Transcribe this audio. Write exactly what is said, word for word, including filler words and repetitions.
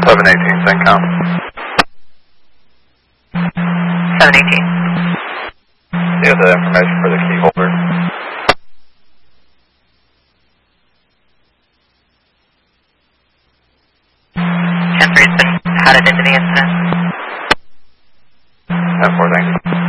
seven eighteen, CENTCOM. seven eighteen. Do you have the information for the key holder? ten three has been added into the incident. ten four, thank you.